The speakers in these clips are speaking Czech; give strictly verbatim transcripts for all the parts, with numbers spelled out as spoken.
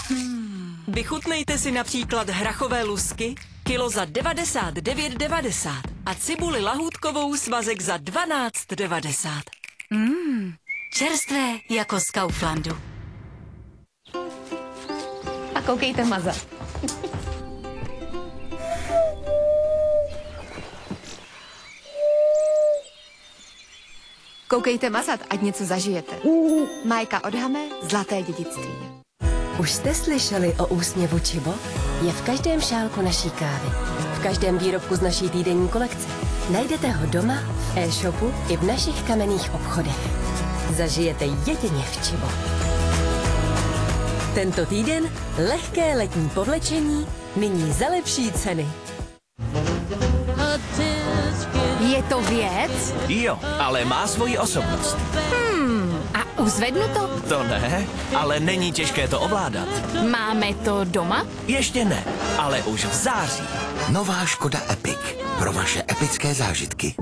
Hmm. Vychutnejte si například hrachové lusky, kilo za devadesát devět devadesát a cibuli lahůdkovou svazek za dvanáct devadesát. Mmm, čerstvé jako z Kauflandu. A koukejte mazat. Koukejte mazat, ať něco zažijete. Majka od Hame, zlaté dědictví. Už jste slyšeli o úsměvu Čibo? Je v každém šálku naší kávy. V každém výrobku z naší týdenní kolekce. Najdete ho doma, v e-shopu i v našich kamenných obchodech. Zažijete jedině v Čibo. Tento týden lehké letní povlečení, nyní za lepší ceny. Je to věc? Jo, ale má svoji osobnost. Hmm, a uzvednu to? To ne, ale není těžké to ovládat. Máme to doma? Ještě ne, ale už v září. Nová Škoda Epic. Pro vaše epické zážitky.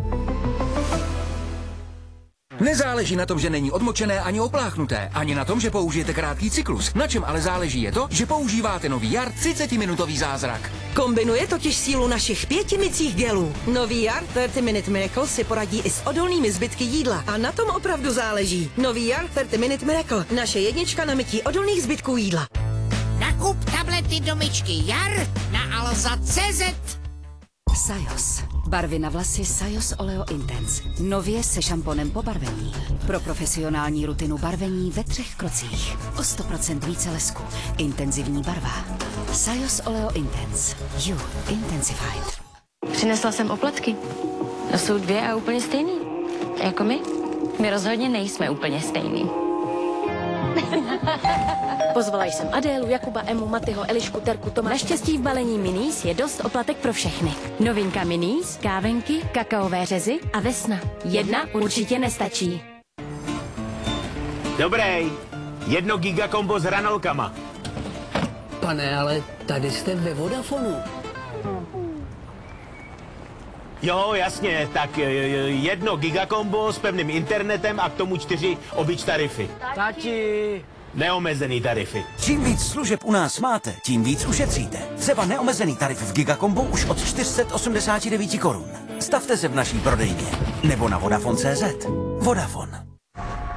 Nezáleží na tom, že není odmočené ani opláchnuté, ani na tom, že použijete krátký cyklus. Na čem ale záleží je to, že používáte nový Jar třicetiminutový zázrak. Kombinuje totiž sílu našich pěti mycích gelů. Nový Jar třicet Minute Miracle si poradí i s odolnými zbytky jídla. A na tom opravdu záleží. Nový Jar třicet Minute Miracle. Naše jednička na mytí odolných zbytků jídla. Nakup tablety do myčky Jar na alza tečka cé zet. Sajos. Barvy na vlasy Sajos Oleo Intense. Nově se šamponem po barvení. Pro profesionální rutinu barvení ve třech krocích. O sto procent více lesku. Intenzivní barva. Sajos Oleo Intense. You Intensified. Přinesla jsem opletky. To jsou dvě a úplně stejný. Jako my. My rozhodně nejsme úplně stejný. Pozvala jsem Adélu, Jakuba, Emu, Matyho, Elišku, Terku, Tomáše. Naštěstí v balení Minis je dost oplatek pro všechny. Novinka Minis, kávenky, kakaové řezy a vesna. Jedna určitě nestačí. Dobrý, jedno gigakombo s hranolkama. Pane, ale tady jste ve Vodafonu. Jo, jasně, tak jedno gigakombo s pevným internetem a k tomu čtyři obyč tarify. Tati! Neomezený tarify. Čím víc služeb u nás máte, tím víc ušetříte. Třeba neomezený tarif v Gigakombo už od čtyři sta osmdesát devět korun. Stavte se v naší prodejně nebo na Vodafone tečka cé zet. Vodafone.